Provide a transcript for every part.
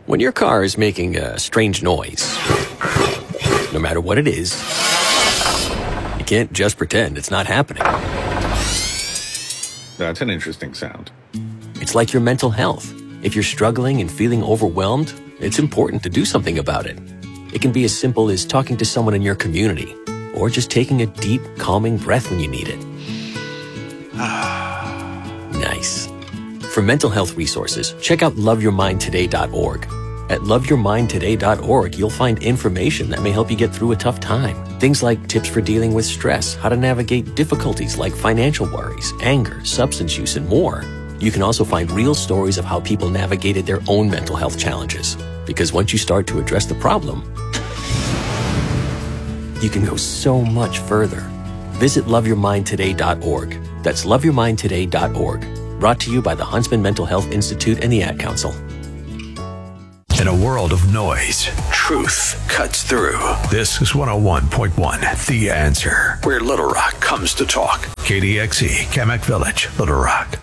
When your car is making a strange noise, no matter what it is, you can't just pretend it's not happening. That's an interesting sound. It's like your mental health. If you're struggling and feeling overwhelmed, it's important to do something about it. It can be as simple as talking to someone in your community, or just taking a deep, calming breath when you need it. Nice. For mental health resources, check out loveyourmindtoday.org. At loveyourmindtoday.org, you'll find information that may help you get through a tough time. Things like tips for dealing with stress, how to navigate difficulties like financial worries, anger, substance use, and more. You can also find real stories of how people navigated their own mental health challenges. Because once you start to address the problem, you can go so much further. Visit loveyourmindtoday.org. That's loveyourmindtoday.org. Brought to you by the Huntsman Mental Health Institute and the Ad Council. In a world of noise, truth cuts through. This is 101.1 The Answer, where Little Rock comes to talk. KDXE, Kamak Village, Little Rock.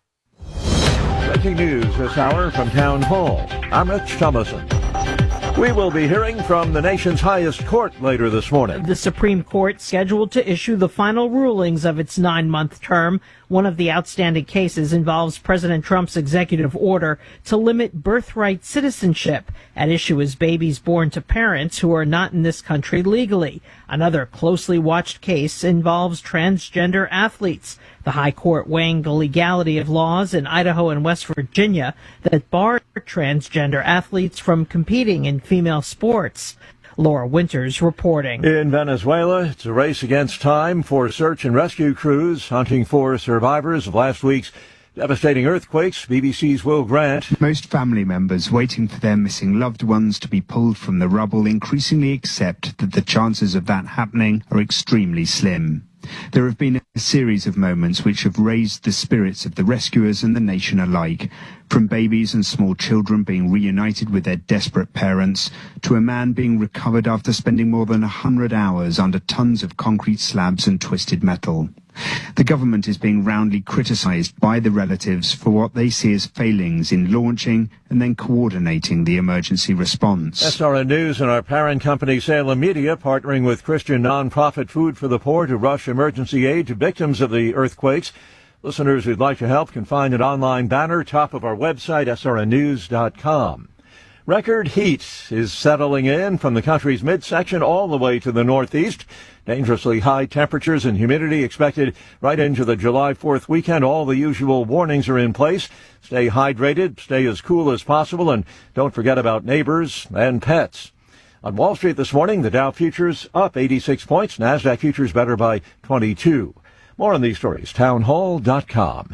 Breaking news this hour from Town Hall. I'm Rich Thomason. We will be hearing from the nation's highest court later this morning. The Supreme Court scheduled to issue the final rulings of its 9-month term. One of the outstanding cases involves President Trump's executive order to limit birthright citizenship. At issue is babies born to parents who are not in this country legally. Another closely watched case involves transgender athletes. The High Court weighing the legality of laws in Idaho and West Virginia that bar transgender athletes from competing in female sports. Laura Winters reporting. In Venezuela, it's a race against time for search and rescue crews hunting for survivors of last week's devastating earthquakes. BBC's Will Grant. Most family members waiting for their missing loved ones to be pulled from the rubble increasingly accept that the chances of that happening are extremely slim. There have been a series of moments which have raised the spirits of the rescuers and the nation alike, from babies and small children being reunited with their desperate parents, to a man being recovered after spending more than 100 hours under tons of concrete slabs and twisted metal. The government is being roundly criticised by the relatives for what they see as failings in launching and then coordinating the emergency response. SRN News and our parent company Salem Media partnering with Christian nonprofit Food for the Poor to rush emergency aid to victims of the earthquakes. Listeners who'd like to help can find an online banner top of our website, srnnews.com. Record heat is settling in from the country's midsection all the way to the northeast. Dangerously high temperatures and humidity expected right into the July 4th weekend. All the usual warnings are in place. Stay hydrated, stay as cool as possible, and don't forget about neighbors and pets. On Wall Street this morning, the Dow futures up 86 points. NASDAQ futures better by 22. More on these stories, townhall.com.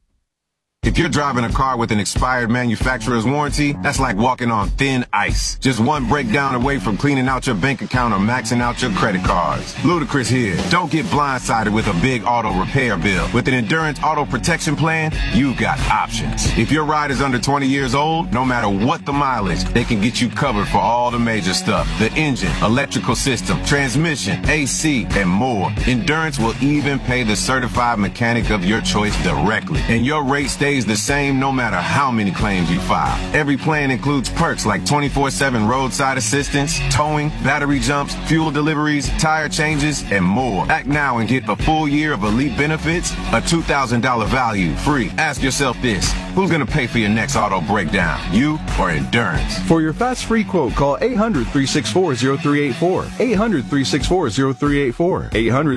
If you're driving a car with an expired manufacturer's warranty, that's like walking on thin ice. Just one breakdown away from cleaning out your bank account or maxing out your credit cards. Ludacris here. Don't get blindsided with a big auto repair bill. With an Endurance Auto Protection Plan, you've got options. If your ride is under 20 years old, no matter what the mileage, they can get you covered for all the major stuff. The engine, electrical system, transmission, AC, and more. Endurance will even pay the certified mechanic of your choice directly. And your rate stays the same no matter how many claims you file. Every plan includes perks like 24/7 roadside assistance, towing, battery jumps, fuel deliveries, tire changes, and more. Act now and get a full year of elite benefits, a $2,000 value free. Ask yourself this: who's going to pay for your next auto breakdown? You or Endurance? For your fast free quote, call 800-364-0384. 800-364-0384.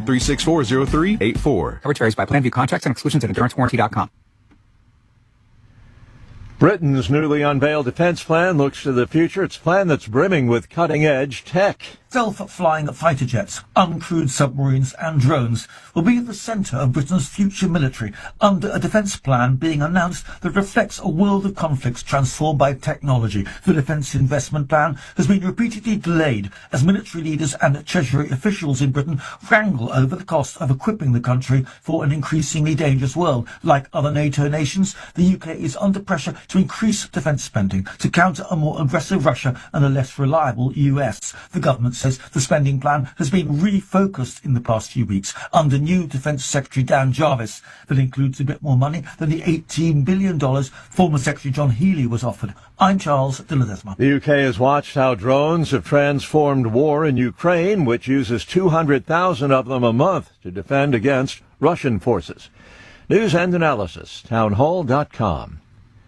800-364-0384. Coverage varies by plan, view contracts and exclusions at EnduranceWarranty.com. Britain's newly unveiled defense plan looks to the future. It's a plan that's brimming with cutting-edge tech. Self-flying fighter jets, uncrewed submarines and drones will be at the centre of Britain's future military under a defence plan being announced that reflects a world of conflicts transformed by technology. The defence investment plan has been repeatedly delayed as military leaders and Treasury officials in Britain wrangle over the cost of equipping the country for an increasingly dangerous world. Like other NATO nations, the UK is under pressure to increase defence spending to counter a more aggressive Russia and a less reliable US. The government says the spending plan has been refocused in the past few weeks under new Defence Secretary Dan Jarvis. That includes a bit more money than the $18 billion former Secretary John Healey was offered. I'm Charles de Ledesma. The UK has watched how drones have transformed war in Ukraine, which uses 200,000 of them a month to defend against Russian forces. News and analysis, townhall.com.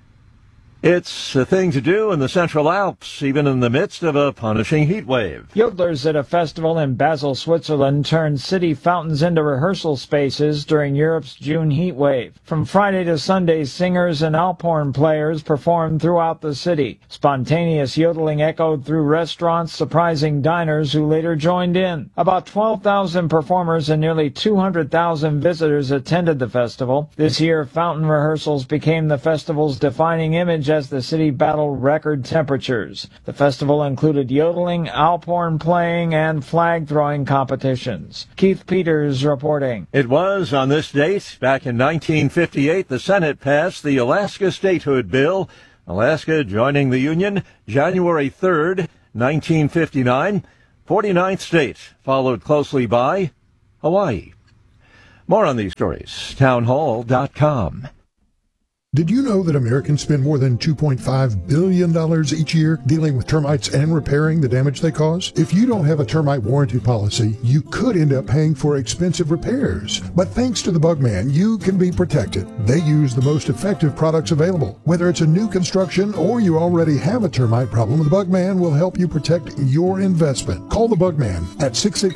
It's a thing to do in the Central Alps, even in the midst of a punishing heat wave. Yodelers at a festival in Basel, Switzerland, turned city fountains into rehearsal spaces during Europe's June heat wave. From Friday to Sunday, singers and alphorn players performed throughout the city. Spontaneous yodeling echoed through restaurants, surprising diners who later joined in. About 12,000 performers and nearly 200,000 visitors attended the festival. This year, fountain rehearsals became the festival's defining image as the city battled record temperatures. The festival included yodeling, alphorn playing, and flag-throwing competitions. Keith Peters reporting. It was on this date, back in 1958, the Senate passed the Alaska Statehood Bill, Alaska joining the Union January 3rd, 1959. 49th state, followed closely by Hawaii. More on these stories, townhall.com. Did you know that Americans spend more than $2.5 billion each year dealing with termites and repairing the damage they cause? If you don't have a termite warranty policy, you could end up paying for expensive repairs. But thanks to the Bugman, you can be protected. They use the most effective products available. Whether it's a new construction or you already have a termite problem, the Bugman will help you protect your investment. Call the Bugman at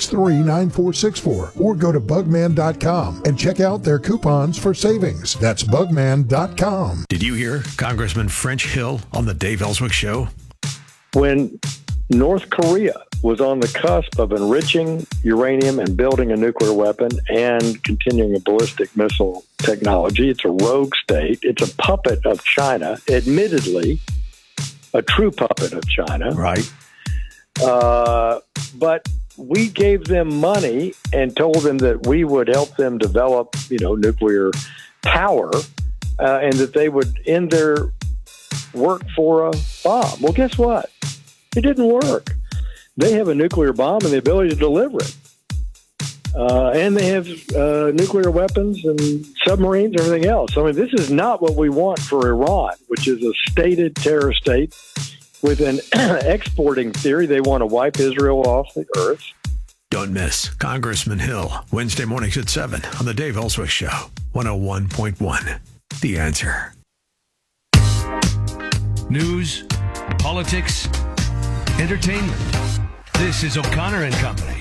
663-9464 or go to bugman.com and check out their coupons for savings. That's bugman.com. Did you hear Congressman French Hill on the Dave Ellswick Show? When North Korea was on the cusp of enriching uranium and building a nuclear weapon and continuing a ballistic missile technology, it's a rogue state. It's a puppet of China, admittedly, a true puppet of China. Right. But we gave them money and told them that we would help them develop, nuclear power. And that they would end their work for a bomb. Well, guess what? It didn't work. They have a nuclear bomb and the ability to deliver it. And they have nuclear weapons and submarines and everything else. I mean, this is not what we want for Iran, which is a stated terror state with an exporting theory. They want to wipe Israel off the earth. Don't miss Congressman Hill, Wednesday mornings at 7 on the Dave Ellswick Show, 101.1. The Answer. News, politics, entertainment. This is O'Connor and Company.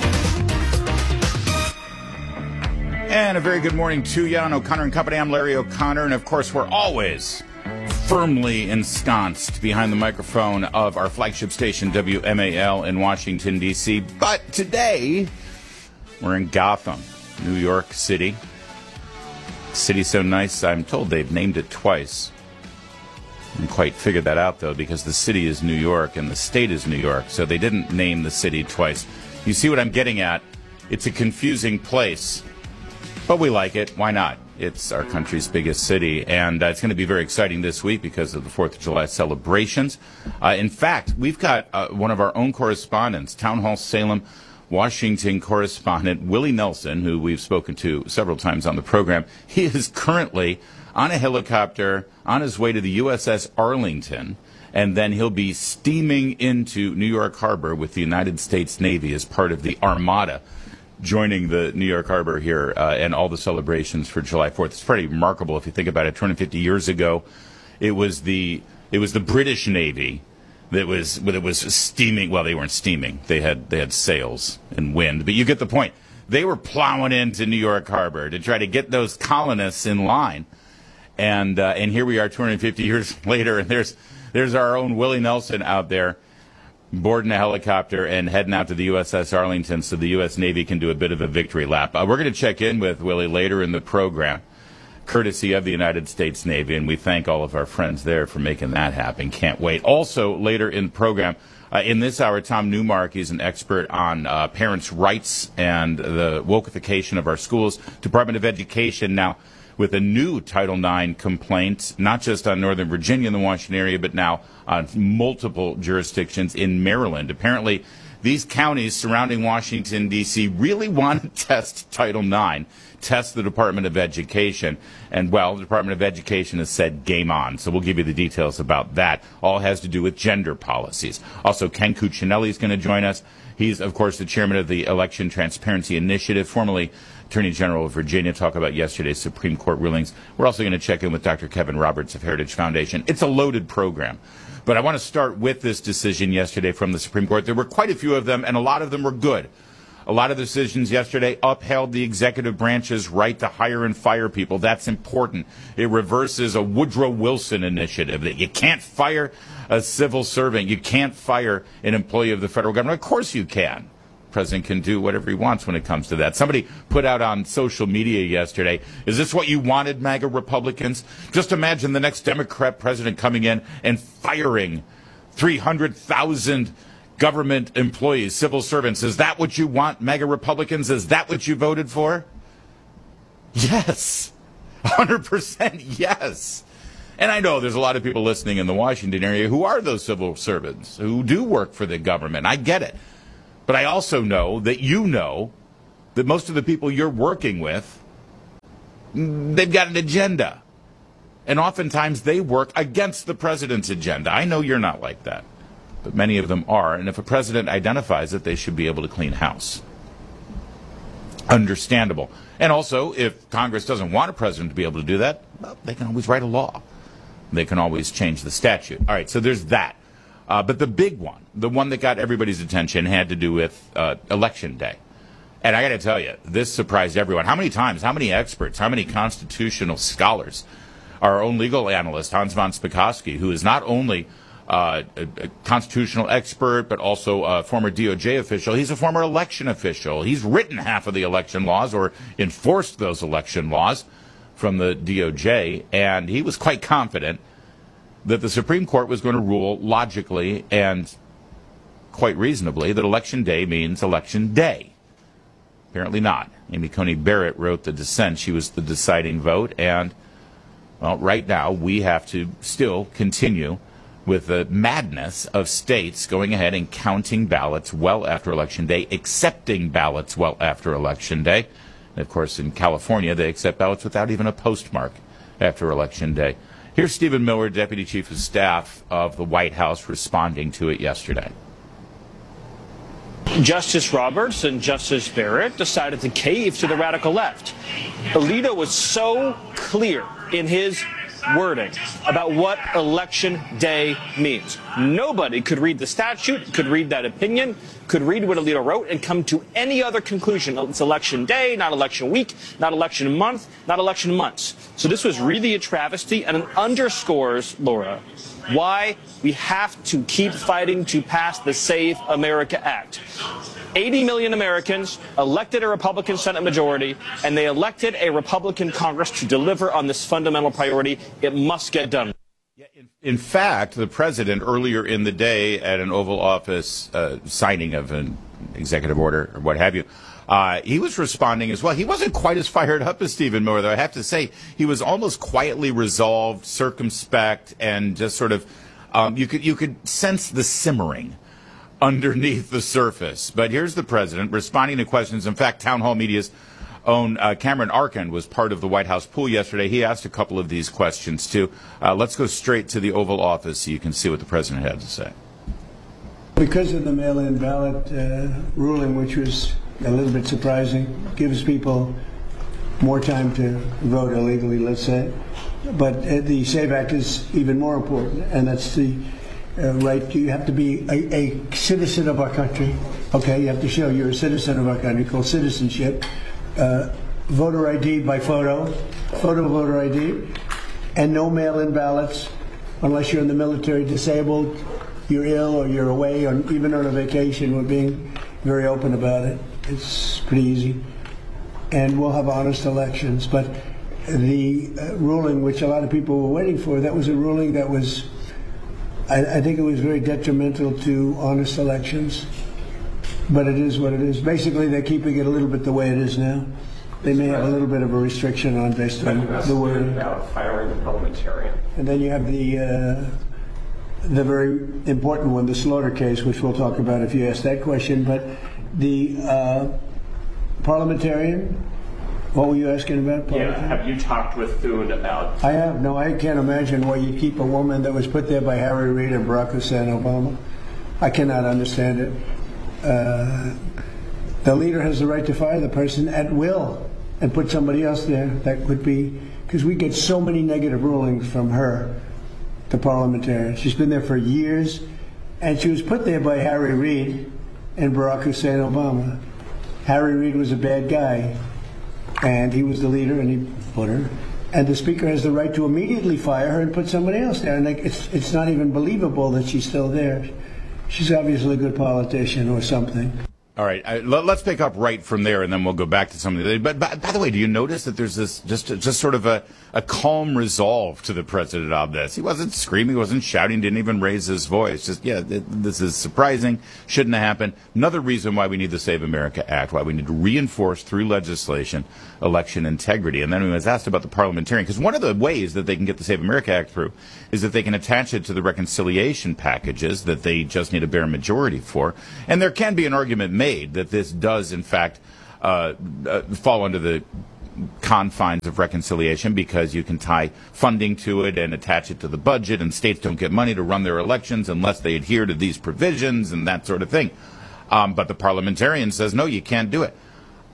And a very good morning to you on O'Connor and Company. I'm Larry O'Connor, and of course we're always firmly ensconced behind the microphone of our flagship station, WMAL in Washington, D.C. But today, we're in Gotham, New York City. City's so nice, I'm told they've named it twice. I didn't quite figure that out, though, because the city is New York and the state is New York, so they didn't name the city twice. You see what I'm getting at? It's a confusing place, but we like it. Why not? It's our country's biggest city, and it's going to be very exciting this week because of the 4th of July celebrations. In fact, we've got one of our own correspondents, Town Hall Salem, Washington correspondent Willie Nelson, who we've spoken to several times on the program. He is currently on a helicopter on his way to the USS Arlington, and then he'll be steaming into New York Harbor with the United States Navy as part of the Armada, joining the New York Harbor here and all the celebrations for July 4th. It's pretty remarkable if you think about it. 250 years ago, it was the British Navy that was steaming. Well, they weren't steaming. They had sails and wind. But you get the point. They were plowing into New York Harbor to try to get those colonists in line. And here we are 250 years later, and there's our own Willie Nelson out there boarding a helicopter and heading out to the USS Arlington so the U.S. Navy can do a bit of a victory lap. We're going to check in with Willie later in the program, courtesy of the United States Navy, and we thank all of our friends there for making that happen. Can't wait. Also, later in the program, in this hour, Tom Newmark is an expert on parents' rights and the wokeification of our schools. Department of Education now with a new Title IX complaint, not just on Northern Virginia and the Washington area, but now on multiple jurisdictions in Maryland. Apparently, these counties surrounding Washington, D.C. really want to test Title IX, test the Department of Education. And, well, the Department of Education has said game on. So we'll give you the details about that. All has to do with gender policies. Also, Ken Cuccinelli is going to join us. He's, of course, the chairman of the Election Transparency Initiative, formerly Attorney General of Virginia, talk about yesterday's Supreme Court rulings. We're also going to check in with Dr. Kevin Roberts of Heritage Foundation. It's a loaded program. But I want to start with this decision yesterday from the Supreme Court. There were quite a few of them, and a lot of them were good. A lot of decisions yesterday upheld the executive branch's right to hire and fire people. That's important. It reverses a Woodrow Wilson initiative that you can't fire a civil servant. You can't fire an employee of the federal government. Of course you can. The president can do whatever he wants when it comes to that. Somebody put out on social media yesterday, is this what you wanted, MAGA Republicans? Just imagine the next Democrat president coming in and firing 300,000 government employees, civil servants. Is that what you want, MAGA Republicans? Is that what you voted for? Yes. 100% yes. And I know there's a lot of people listening in the Washington area who are those civil servants, who do work for the government. I get it. But I also know that that most of the people you're working with, they've got an agenda. And oftentimes they work against the president's agenda. I know you're not like that. But many of them are. And if a president identifies it, they should be able to clean house. Understandable. And also, if Congress doesn't want a president to be able to do that, well, they can always write a law. They can always change the statute. All right, so there's that. But the big one, the one that got everybody's attention, had to do with Election Day. And I got to tell you, this surprised everyone. How many times, how many experts, how many constitutional scholars, our own legal analyst, Hans von Spakovsky, who is not only a constitutional expert, but also a former DOJ official. He's a former election official. He's written half of the election laws or enforced those election laws from the DOJ, and he was quite confident that the Supreme Court was going to rule logically and quite reasonably that Election Day means Election Day. Apparently not. Amy Coney Barrett wrote the dissent. She was the deciding vote, and, well, right now we have to still continue with the madness of states going ahead and counting ballots well after Election Day, accepting ballots well after Election Day. And, of course, in California, they accept ballots without even a postmark after Election Day. Here's Stephen Miller, Deputy Chief of Staff of the White House, responding to it yesterday. Justice Roberts and Justice Barrett decided to cave to the radical left. Alito was so clear in his wording about what Election Day means. Nobody could read the statute, could read that opinion, could read what Alito wrote and come to any other conclusion. It's Election Day, not Election Week, not Election Month, not Election Months. So this was really a travesty, and it underscores, Laura, why we have to keep fighting to pass the Save America Act. 80 million Americans elected a Republican Senate majority, and they elected a Republican Congress to deliver on this fundamental priority. It must get done. In fact, the president earlier in the day at an Oval Office signing of an executive order or what have you, he was responding as well. He wasn't quite as fired up as Stephen Miller, though. I have to say, he was almost quietly resolved, circumspect, and just sort of, you could sense the simmering underneath the surface. But here's the president responding to questions. In fact, Town Hall Media's own Cameron Arkin was part of the White House pool yesterday. He asked a couple of these questions, too. Let's go straight to the Oval Office so you can see what the president had to say. Because of the mail-in ballot ruling, which was a little bit surprising, gives people more time to vote illegally, let's say. But the SAVE Act is even more important, and that's the right. You have to be a citizen of our country. Okay, you have to show you're a citizen of our country, called citizenship. Voter ID by photo voter ID, and no mail-in ballots unless you're in the military, disabled, you're ill, or you're away, or even on a vacation. We're being very open about it. It's pretty easy. And we'll have honest elections. But the ruling, which a lot of people were waiting for, that was a ruling that was, I think it was very detrimental to honest elections. But it is what it is. Basically, they're keeping it a little bit the way it is now. they may have a little bit of a restriction on based on the word. About firing the parliamentarian. And then you have the very important one, the Slaughter case, which we'll talk about if you ask that question. But the parliamentarian, what were you asking about? Yeah, have you talked with Thune about? I have. No, I can't imagine why you keep a woman that was put there by Harry Reid and Barack Hussein Obama. I cannot understand it. The leader has the right to fire the person at will and put somebody else there. That could be, because we get so many negative rulings from her, the parliamentarian. She's been there for years, and she was put there by Harry Reid and Barack Hussein Obama. Harry Reid was a bad guy, and he was the leader, and he put her. And the speaker has the right to immediately fire her and put somebody else there. And it's not even believable that she's still there. She's obviously a good politician or something. All right, let's pick up right from there, and then we'll go back to some of the. But by the way, do you notice that there's this just sort of a calm resolve to the president on this? He wasn't screaming, he wasn't shouting, didn't even raise his voice. Just this is surprising, shouldn't have happened. Another reason why we need the Save America Act, why we need to reinforce through legislation election integrity. And then when he was asked about the parliamentarian, because one of the ways that they can get the Save America Act through is that they can attach it to the reconciliation packages that they just need a bare majority for, and there can be an argument made that this does, in fact, fall under the confines of reconciliation because you can tie funding to it and attach it to the budget, and states don't get money to run their elections unless they adhere to these provisions and that sort of thing. But the parliamentarian says, no, you can't do it.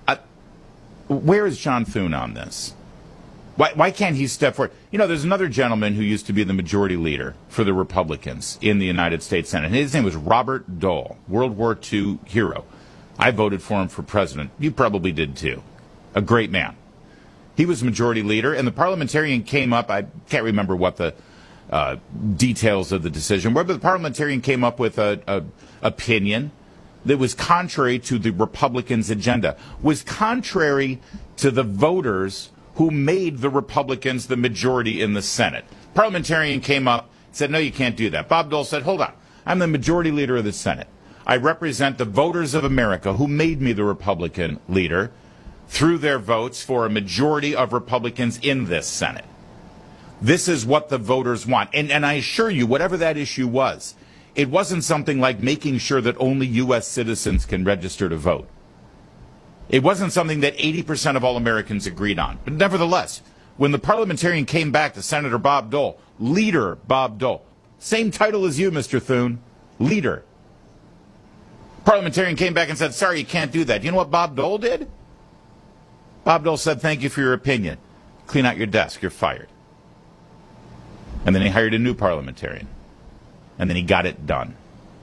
Where is John Thune on this? Why can't he step forward? You know, there's another gentleman who used to be the majority leader for the Republicans in the United States Senate. His name was Robert Dole, World War II hero. I voted for him for president. You probably did too. A great man. He was majority leader, and the parliamentarian came up. I can't remember what the details of the decision were, but the parliamentarian came up with an opinion that was contrary to the Republicans' agenda, was contrary to the voters who made the Republicans the majority in the Senate. Parliamentarian came up, said, no, you can't do that. Bob Dole said, hold on, I'm the majority leader of the Senate. I represent the voters of America who made me the Republican leader through their votes for a majority of Republicans in this Senate. This is what the voters want. And I assure you, whatever that issue was, it wasn't something like making sure that only U.S. citizens can register to vote. It wasn't something that 80% of all Americans agreed on. But nevertheless, when the parliamentarian came back to Senator Bob Dole, Leader Bob Dole, same title as you, Mr. Thune, Leader. Parliamentarian came back and said, sorry, you can't do that. You know what Bob Dole did? Bob Dole said, thank you for your opinion. Clean out your desk. You're fired. And then he hired a new parliamentarian. And then he got it done.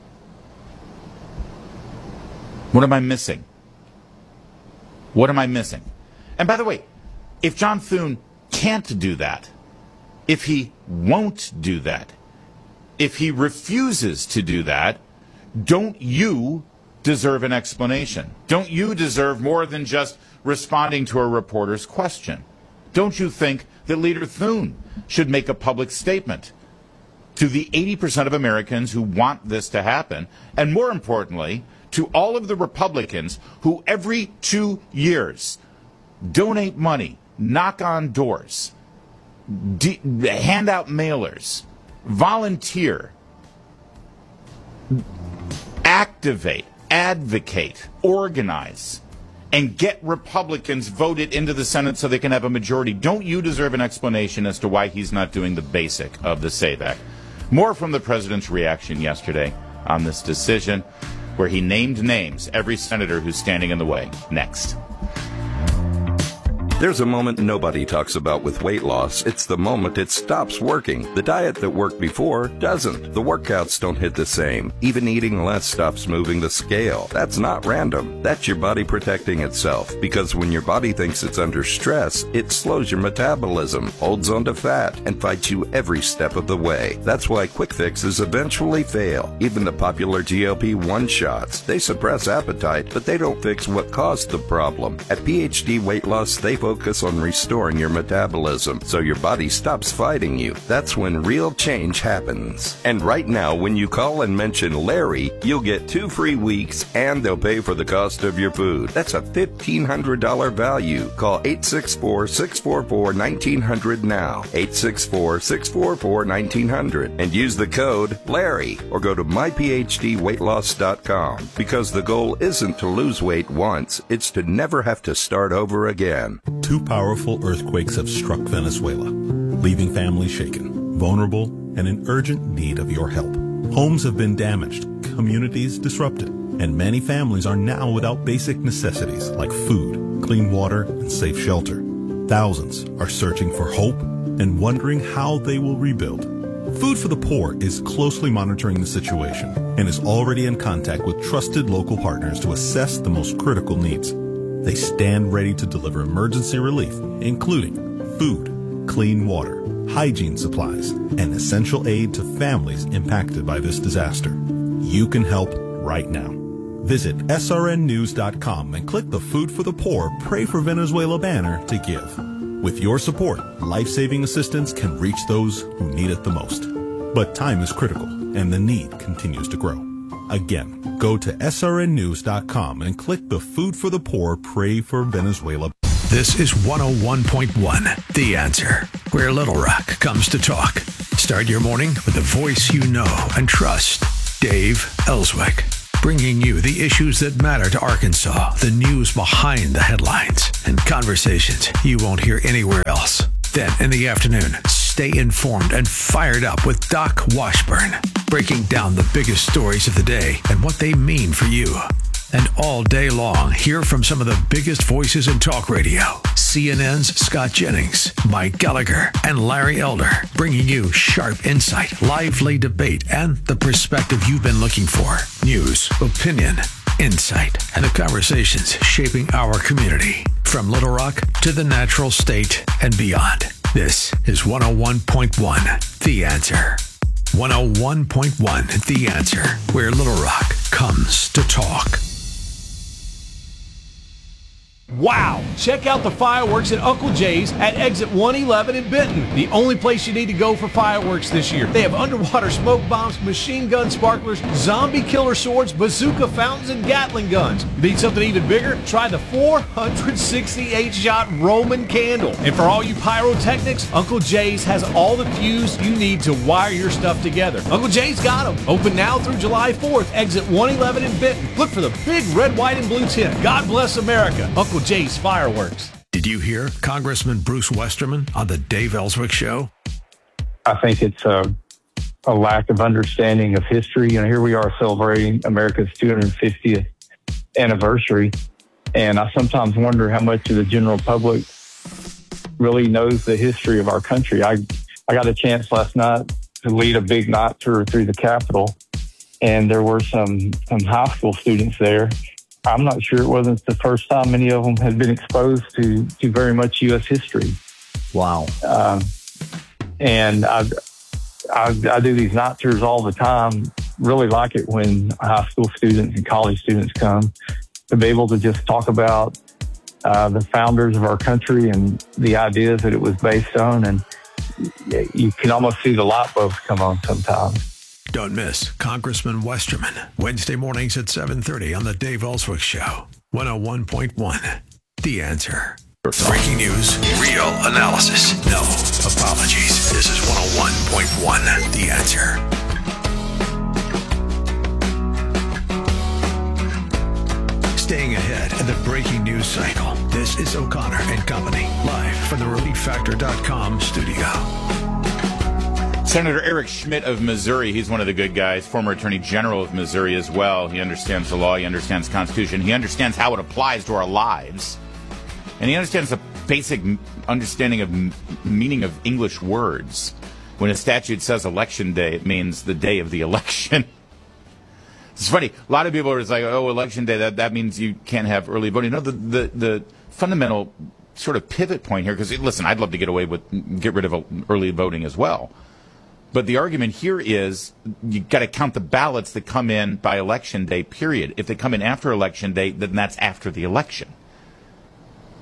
What am I missing? What am I missing? And by the way, if John Thune can't do that, if he won't do that, if he refuses to do that, don't you deserve an explanation? Don't you deserve more than just responding to a reporter's question? Don't you think that Leader Thune should make a public statement to the 80% of Americans who want this to happen, and more importantly, to all of the Republicans who every 2 years donate money, knock on doors, hand out mailers, volunteer, activate, advocate, organize, and get Republicans voted into the Senate so they can have a majority? Don't you deserve an explanation as to why he's not doing the basic of the SAVE Act? More from the president's reaction yesterday on this decision, where he named names, every senator who's standing in the way. Next. There's a moment nobody talks about with weight loss. It's the moment it stops working. The diet that worked before doesn't. The workouts don't hit the same. Even eating less stops moving the scale. That's not random. That's your body protecting itself. Because when your body thinks it's under stress, it slows your metabolism, holds onto fat, and fights you every step of the way. That's why quick fixes eventually fail. Even the popular GLP-1 shots. They suppress appetite, but they don't fix what caused the problem. At PhD Weight Loss, they focus on restoring your metabolism so your body stops fighting you. That's when real change happens. And right now, when you call and mention Larry, you'll get 2 free weeks and they'll pay for the cost of your food. That's a $1,500 value. Call 864-644-1900 now. 864-644-1900 and use the code Larry or go to myphdweightloss.com because the goal isn't to lose weight once, it's to never have to start over again. 2 powerful earthquakes have struck Venezuela, leaving families shaken, vulnerable, and in urgent need of your help. Homes have been damaged, communities disrupted, and many families are now without basic necessities like food, clean water, and safe shelter. Thousands are searching for hope and wondering how they will rebuild. Food for the Poor is closely monitoring the situation and is already in contact with trusted local partners to assess the most critical needs. They stand ready to deliver emergency relief, including food, clean water, hygiene supplies, and essential aid to families impacted by this disaster. You can help right now. Visit srnnews.com and click the Food for the Poor Pray for Venezuela banner to give. With your support, life-saving assistance can reach those who need it the most. But time is critical, and the need continues to grow. Again, go to srnnews.com and click the Food for the Poor Pray for Venezuela. This is 101.1, The Answer, where Little Rock comes to talk. Start your morning with the voice you know and trust, Dave Ellswick. Bringing you the issues that matter to Arkansas, the news behind the headlines, and conversations you won't hear anywhere else. Then in the afternoon, stay informed and fired up with Doc Washburn, breaking down the biggest stories of the day and what they mean for you. And all day long, hear from some of the biggest voices in talk radio. CNN's Scott Jennings, Mike Gallagher, and Larry Elder, bringing you sharp insight, lively debate, and the perspective you've been looking for. News, opinion, insight, and the conversations shaping our community. From Little Rock to the Natural State and beyond. This is 101.1, The Answer. 101.1, The Answer, where Little Rock comes to talk. Wow! Check out the fireworks at Uncle Jay's at exit 111 in Benton. The only place you need to go for fireworks this year. They have underwater smoke bombs, machine gun sparklers, zombie killer swords, bazooka fountains, and Gatling guns. Need something even bigger? Try the 468-shot Roman candle. And for all you pyrotechnics, Uncle Jay's has all the fuse you need to wire your stuff together. Uncle Jay's got them. Open now through July 4th, exit 111 in Benton. Look for the big red, white, and blue tent. God bless America. Uncle Jay's Fireworks. Did you hear Congressman Bruce Westerman on the Dave Ellswick Show? I think it's a lack of understanding of history. You know, here we are celebrating America's 250th anniversary, and I sometimes wonder how much of the general public really knows the history of our country. I got a chance last night to lead a big night tour through the Capitol, and there were some high school students there. I'm not sure it wasn't the first time many of them had been exposed to very much U.S. history. Wow. And I do these night tours all the time. Really like it when high school students and college students come to be able to just talk about the founders of our country and the ideas that it was based on. And you can almost see the light bulbs come on sometimes. Don't miss Congressman Westerman, Wednesday mornings at 7:30 on the Dave Ellswick Show, 101.1, The Answer. Breaking news, real analysis, no apologies. This is 101.1, The Answer. Staying ahead in the breaking news cycle, this is O'Connor and Company, live from the ReliefFactor.com studio. Senator Eric Schmidt of Missouri, he's one of the good guys, former Attorney General of Missouri as well. He understands the law, he understands the Constitution, he understands how it applies to our lives, and he understands the basic understanding of meaning of English words. When a statute says election day, it means the day of the election. It's funny, a lot of people are just like, oh, election day, that means you can't have early voting. No, the fundamental sort of pivot point here, because listen, I'd love to get rid of early voting as well. But the argument here is you got to count the ballots that come in by election day, period. If they come in after election day, then that's after the election.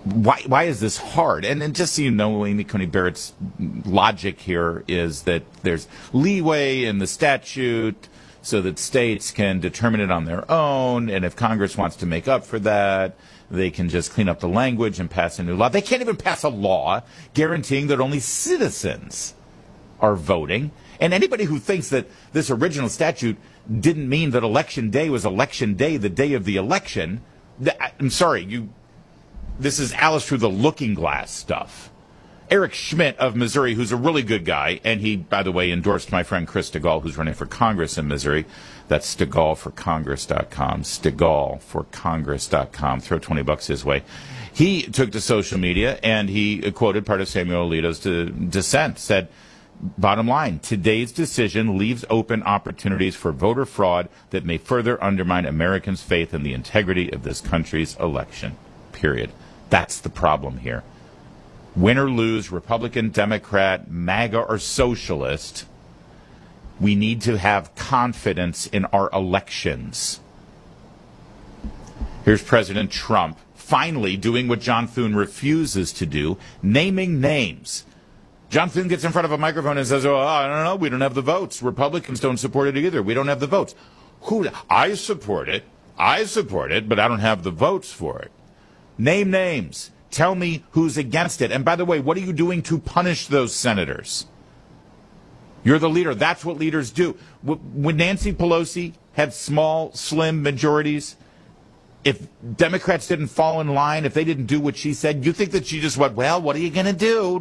why is this hard? And just so you know, Amy Coney Barrett's logic here is that there's leeway in the statute so that states can determine it on their own, and if Congress wants to make up for that, they can just clean up the language and pass a new law. They can't even pass a law guaranteeing that only citizens are voting. And anybody who thinks that this original statute didn't mean that Election Day was Election Day, the day of the election, I'm sorry, this is Alice through the looking glass stuff. Eric Schmidt of Missouri, who's a really good guy, and he, by the way, endorsed my friend Chris Stigall, who's running for Congress in Missouri. That's StigallForCongress.com, StigallForCongress.com. Throw $20 his way. He took to social media, and he quoted part of Samuel Alito's dissent, said, bottom line, today's decision leaves open opportunities for voter fraud that may further undermine Americans' faith in the integrity of this country's election, period. That's the problem here. Win or lose, Republican, Democrat, MAGA, or socialist, we need to have confidence in our elections. Here's President Trump finally doing what John Thune refuses to do, naming names. John Thune gets in front of a microphone and says, I don't know, we don't have the votes. Republicans don't support it either. We don't have the votes. I support it, but I don't have the votes for it. Name names. Tell me who's against it. And by the way, what are you doing to punish those senators? You're the leader. That's what leaders do. When Nancy Pelosi had small, slim majorities, if Democrats didn't fall in line, if they didn't do what she said, you think that she just went, well, what are you going to do?